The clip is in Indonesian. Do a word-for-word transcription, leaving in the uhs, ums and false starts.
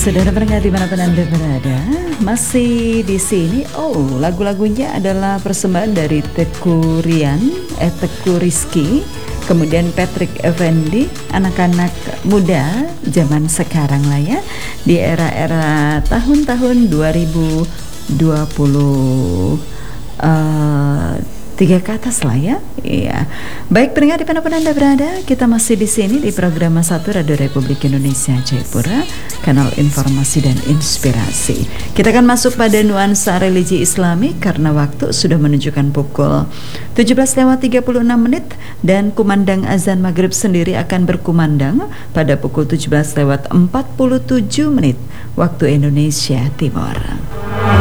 Saudara pendengar dimanapun Anda berada, masih di sini. Oh, lagu-lagunya adalah persembahan dari Teguh Rian, eh, Teguh Rizky, kemudian Patrick Effendi, anak-anak muda zaman sekarang lah ya, di era-era tahun-tahun dua ribu dua puluh uh, tiga ke atas lah ya. Iya. Baik pendengar dimanapun Anda berada, kita masih di sini di program satu Radio Republik Indonesia Jayapura, kanal informasi dan inspirasi. Kita akan masuk pada nuansa religi Islami karena waktu sudah menunjukkan pukul tujuh belas lewat tiga puluh enam menit dan kumandang azan maghrib sendiri akan berkumandang pada pukul tujuh belas lewat empat puluh tujuh menit waktu Indonesia Timur.